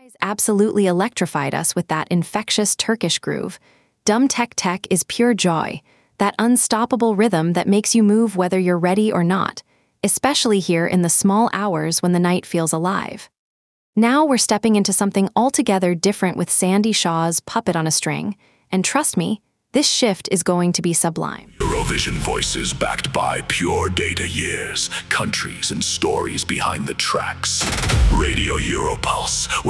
Absolutely electrified us with that infectious Turkish groove. Dum Tek Tek is pure joy, that unstoppable rhythm that makes you move whether you're ready or not, especially here in the small hours when the night feels alive. Now we're stepping into something altogether different with Sandy Shaw's Puppet on a String, and trust me, this shift is going to be sublime. Eurovision voices backed by pure data years, countries and stories behind the tracks. Radio Europulse.